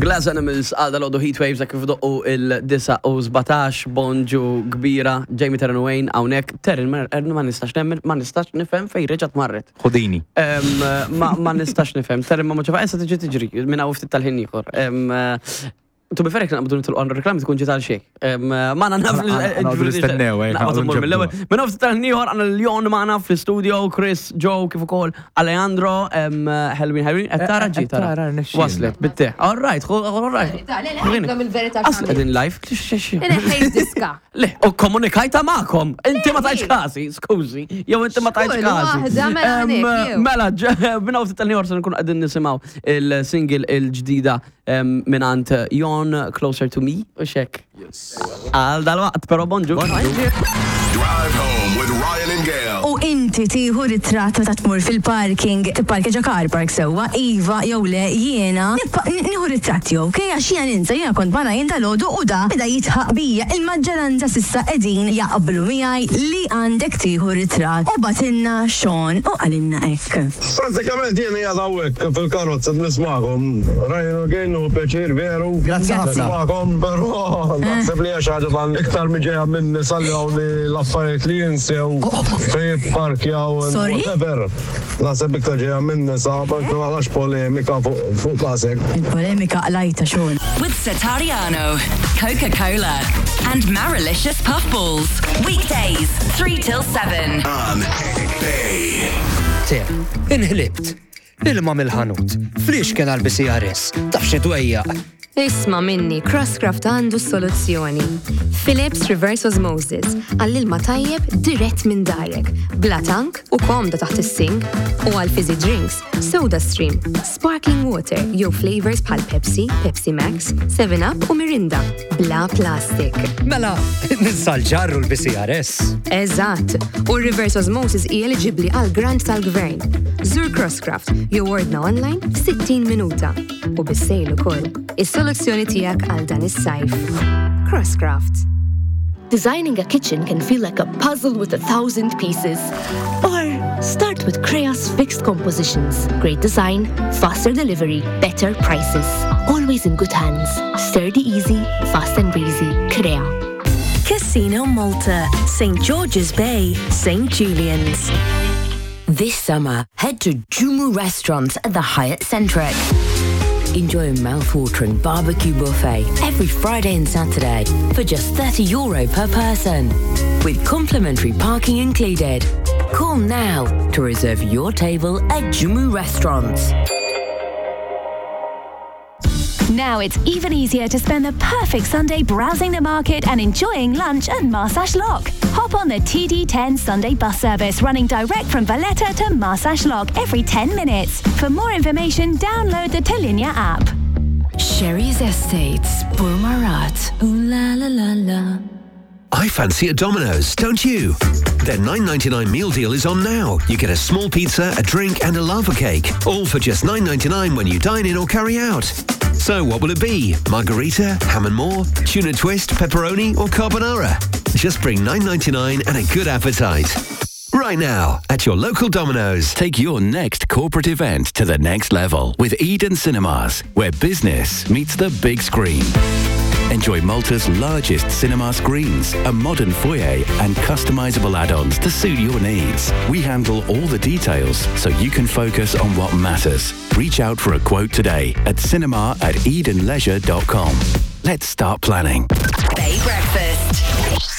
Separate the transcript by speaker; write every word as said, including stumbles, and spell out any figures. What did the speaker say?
Speaker 1: Glass Animals għadha l-għodu Heat Waves għak f'doqqu il-disa u zbatax bonġu kbira Jamie Terran Wayne għawnek Terran ma nistax nemmen ma nistax nifhem fej reġat marret.
Speaker 2: Ħudini.
Speaker 1: Ma nistax nifhem Terran ma maċafa essa tiġi tiġri minn għaw ftit tal-ħin ieħor. Tu biferek naqbdu nitilqu għan reklam tkun ġiet għal xejn. Ma naf
Speaker 2: l-istennew
Speaker 1: Minn għaw ftit tal-ħin ieħor għandna l-jon magħna fl-istudio Chris, Joe kif ukoll Alejandro, Halloween Halloween qed tara ġi tara. Waslet bitte. All right, all right. Asla qegħdin live. Le, u komunikajta magħkom. Inti ma tajtx każi, skużi. Jew inti ma tajtx każi. Mela, minn għaw ftit tal-ħin ieħor se nkunu qegħdin nisimgħu il-single il-ġdida minant Jon Closer to Me u xek. Għal dal-waqt, pero bonġu.
Speaker 3: Drive home with Ryan and Gail.
Speaker 4: U inti tiħu ritratt ta' tmur fil-parking, tipparkeġa car park sewa, Iva, jew le, jiena, niħu ritratt jew, kejja xija ninsa, jiena kont bana jinta lodu u da, bida jitħaq bija, il-maġġoranza sissa edin jaqblu miħaj li għandek tiħu ritratt. U batinna Sean u għalinna ek.
Speaker 5: Pratikament jiena jadawek fil-karozza nismakom, Ryan and Gail u peċir veru.
Speaker 2: Grazie ħafna.
Speaker 5: Nismakom, pero naħseb li għaxħaġa tan iktar miġeja minn saljaw li l-affarijiet li jinsew fej parkjaw whatever. Naħseb iktar ġeja minn nisa, ma għalax polemika fuq klasek.
Speaker 4: Il-polemika għalajta Sean.
Speaker 6: With Satariano, Coca-Cola and Marilicious Puffballs. Weekdays, three till seven.
Speaker 3: On Bay.
Speaker 7: Te, inħlibt. Il-ma mill-ħanut. Flix kien għal-B C R S. Tafx dwejja.
Speaker 8: Isma minni, Crosscraft għandu soluzzjoni. Philips Reverse Osmosis, għall-ilma tajjeb dirett minn darek, bla tank u komda taħt is-sink, u għal-fizzy drinks, Soda Stream, Sparkling Water, jew flavors bħal Pepsi, Pepsi Max, seven up u Mirinda, bla plastik.
Speaker 7: Mela, ninsal ġarru l-B C R S.
Speaker 8: Eżatt, u Reverse Osmosis hija eliġibbli għal-grant tal-gvern. Zur Crosscraft, jew ordna online f'sittin minuta. U bis-sejl ukoll. Is-soluzzjoni tiegħek għal dan is-sajf. Crosscraft.
Speaker 9: Designing a kitchen can feel like a puzzle with a thousand pieces. Or start with Crea's fixed compositions. Great design, faster delivery, better prices. Always in good hands. Sturdy easy, fast and breezy. Crea.
Speaker 10: Casino Malta, Saint George's Bay, Saint Julian's.
Speaker 6: This summer, head to Jumu Restaurants at the Hyatt Centric. Enjoy a mouth-watering barbecue buffet every Friday and Saturday for just thirty euro per person, with complimentary parking included. Call now to reserve your table at Jumu Restaurants.
Speaker 10: Now it's even easier to spend the perfect Sunday browsing the market and enjoying lunch at Marsash Lock. Hop on the T D ten Sunday bus service running direct from Valletta to Marsash Lock every ten minutes. For more information, download the Talinia app.
Speaker 11: Sherry's Estates, Bourmarat. Ooh la la la la.
Speaker 12: I fancy a Domino's, don't you? Their nine ninety-nine meal deal is on now. You get a small pizza, a drink and a lava cake, all for just nine ninety-nine when you dine in or carry out. So what will it be? Margarita, ham and more, tuna twist, pepperoni or carbonara? Just bring nine ninety-nine and a good appetite. Right now, at your local Domino's.
Speaker 13: Take your next corporate event to the next level with Eden Cinemas, where business meets the big screen. Enjoy Malta's largest cinema screens, a modern foyer and customizable add-ons to suit your needs. We handle all the details so you can focus on what matters. Reach out for a quote today at cinema at eden leisure dot com. Let's start planning.
Speaker 6: Bay Breakfast.